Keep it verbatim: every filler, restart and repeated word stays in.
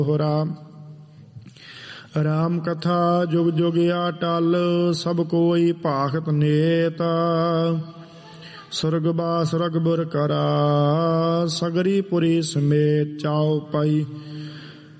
ਹੋਰਾ। ਰਾਮ ਕਥਾ ਜੁਗ ਜੁਗਿਆ ਟਲ, ਸਭ ਕੋਈ ਭਾਖਤ ਨੇਤ। ਸੁਰਗਵਾਸ ਰਗਬੁਰ ਕਰਾ, ਸਗਰੀ ਪੁਰੀ ਸਮੇਤ। ਚਾਉ ਪਾਈ